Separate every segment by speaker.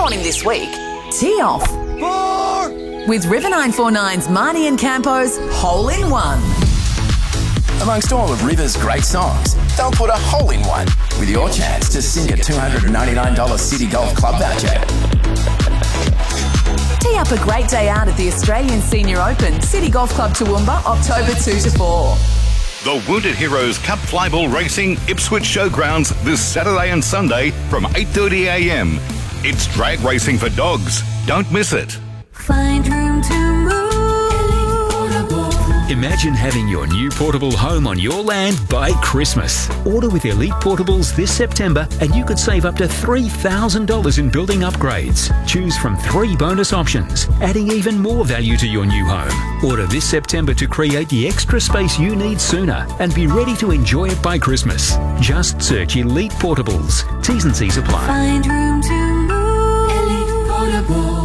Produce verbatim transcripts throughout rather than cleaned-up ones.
Speaker 1: morning this week, Tee Off.
Speaker 2: Four.
Speaker 1: With River nine four nine's Marnie and Campo's Hole in One.
Speaker 3: Amongst all of River's great songs, they'll put a hole in one with your chance to sink a two hundred ninety-nine dollars City Golf Club voucher.
Speaker 1: Tee up a great day out at the Australian Senior Open, City Golf Club Toowoomba, October second to fourth.
Speaker 4: The Wounded Heroes Cup Flyball Racing Ipswich Showgrounds this Saturday and Sunday from eight thirty a m. It's drag racing for dogs. Don't miss it.
Speaker 5: Find room to move.
Speaker 6: Imagine having your new portable home on your land by Christmas. Order with Elite Portables this September and you could save up to three thousand dollars in building upgrades. Choose from three bonus options, adding even more value to your new home. Order this September to create the extra space you need sooner and be ready to enjoy it by Christmas. Just search Elite Portables. T's and C's apply.
Speaker 5: Find room to move. Elite Portables.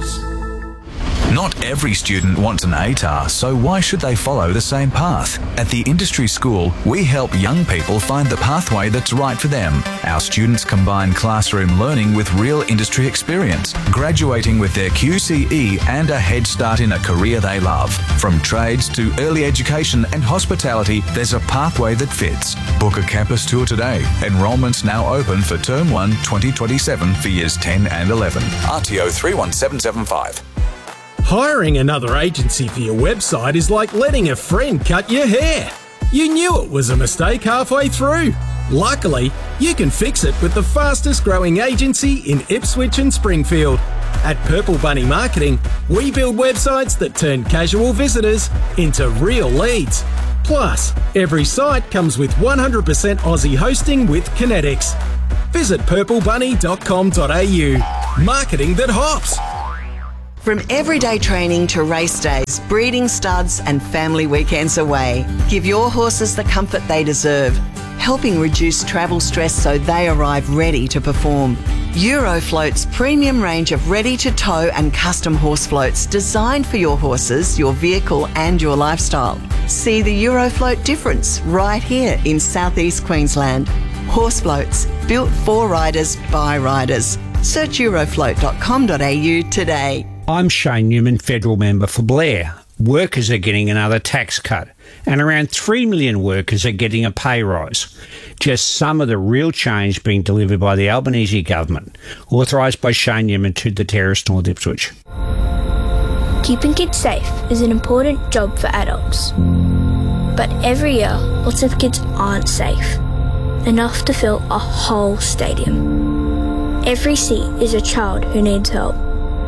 Speaker 7: Not every student wants an A T A R, so why should they follow the same path? At the Industry School, we help young people find the pathway that's right for them. Our students combine classroom learning with real industry experience, graduating with their Q C E and a head start in a career they love. From trades to early education and hospitality, there's a pathway that fits. Book a campus tour today. Enrolment's now open for Term one twenty twenty-seven for Years ten and eleven. R T O three one seven seven five.
Speaker 8: Hiring another agency for your website is like letting a friend cut your hair. You knew it was a mistake halfway through. Luckily, you can fix it with the fastest growing agency in Ipswich and Springfield. At Purple Bunny Marketing, we build websites that turn casual visitors into real leads. Plus, every site comes with one hundred percent Aussie hosting with Kinetics. Visit purple bunny dot com dot a u. Marketing that hops.
Speaker 9: From everyday training to race days, breeding studs and family weekends away, give your horses the comfort they deserve, helping reduce travel stress so they arrive ready to perform. Eurofloat's premium range of ready-to-tow and custom horse floats designed for your horses, your vehicle and your lifestyle. See the Eurofloat difference right here in southeast Queensland. Horse floats, built for riders by riders. Search eurofloat dot com dot a u today.
Speaker 10: I'm Shane Newman, federal member for Blair. Workers are getting another tax cut, and around three million workers are getting a pay rise. Just some of the real change being delivered by the Albanese government, authorised by Shane Newman to the Terrace North Ipswich.
Speaker 11: Keeping kids safe is an important job for adults. But every year, lots of kids aren't safe enough to fill a whole stadium. Every seat is a child who needs help.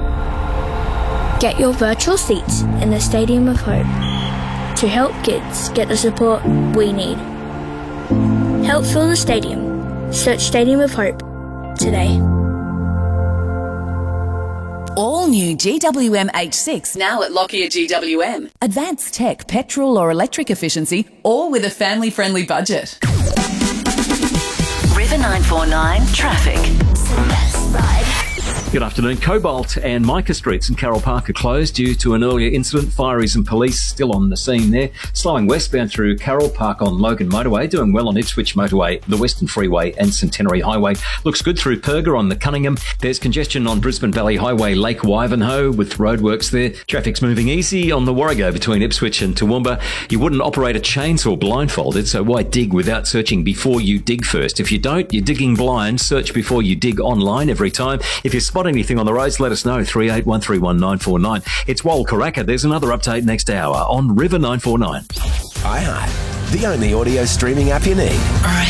Speaker 11: Get your virtual seats in the Stadium of Hope to help kids get the support we need. Help fill the stadium. Search Stadium of Hope today.
Speaker 1: All new G W M H six now at Lockyer G W M. Advanced tech, petrol or electric efficiency, all with a family-friendly budget.
Speaker 12: River nine four nine Traffic.
Speaker 13: Good afternoon. Cobalt and Micah Streets in Carroll Park are closed due to an earlier incident. Fireys and police still on the scene there. Slowing westbound through Carroll Park on Logan Motorway. Doing well on Ipswich Motorway, the Western Freeway and Centenary Highway. Looks good through Perga on the Cunningham. There's congestion on Brisbane Valley Highway, Lake Wivenhoe with roadworks there. Traffic's moving easy on the Warrego between Ipswich and Toowoomba. You wouldn't operate a chainsaw blindfolded, so why dig without searching before you dig first? If you don't, you're digging blind. Search before you dig online every time. If you spot anything on the roads, let us know. three eight one three one nine four nine. It's Wal Karaka. There's another update next hour on River nine four nine.
Speaker 3: iHeart, the only audio streaming app you need.